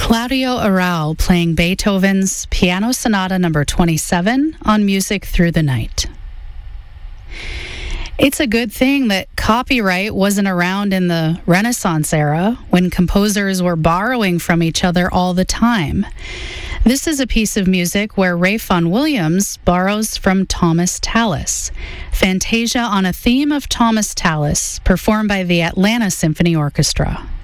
Claudio Arrau playing Beethoven's Piano Sonata number 27 on Music Through the Night. It's a good thing that copyright wasn't around in the Renaissance era when composers were borrowing from each other all the time. This is a piece of music where Ralph Vaughan Williams borrows from Thomas Tallis. Fantasia on a theme of Thomas Tallis, performed by the Atlanta Symphony Orchestra.